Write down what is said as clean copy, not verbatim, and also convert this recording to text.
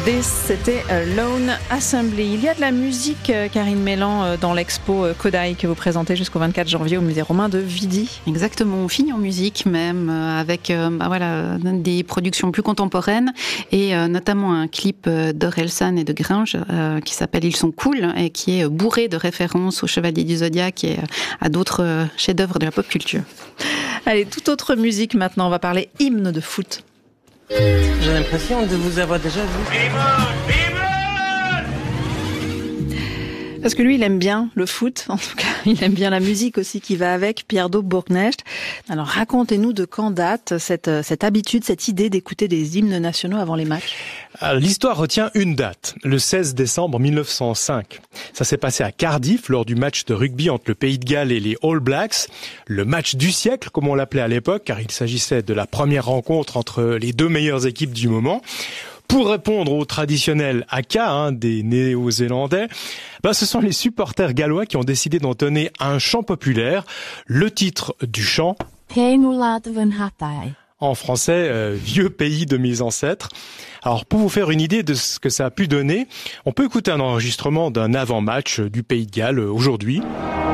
C'était Lone Assembly. Il y a de la musique, Karine Mélan, dans l'expo Kodai que vous présentez jusqu'au 24 janvier au musée romain de Vidi. Exactement, on finit en musique même, avec des productions plus contemporaines et notamment un clip d'Orelsan et de Gringe qui s'appelle Ils sont cool et qui est bourré de références au Chevalier du Zodiaque et à d'autres chefs-d'œuvre de la pop culture. Allez, toute autre musique maintenant, on va parler hymne de foot. J'ai l'impression de vous avoir déjà vu. Parce que lui, il aime bien le foot, en tout cas, il aime bien la musique aussi qui va avec, Pierre Bourgnecht. Alors racontez-nous de quand date cette habitude, cette idée d'écouter des hymnes nationaux avant les matchs. Alors, l'histoire retient une date, le 16 décembre 1905. Ça s'est passé à Cardiff lors du match de rugby entre le Pays de Galles et les All Blacks. Le match du siècle, comme on l'appelait à l'époque, car il s'agissait de la première rencontre entre les deux meilleures équipes du moment. Pour répondre au traditionnel haka des Néo-Zélandais, ce sont les supporters gallois qui ont décidé d'entonner un chant populaire. Le titre du chant, en français, Vieux pays de mes ancêtres. Alors, pour vous faire une idée de ce que ça a pu donner, on peut écouter un enregistrement d'un avant-match du Pays de Galles aujourd'hui.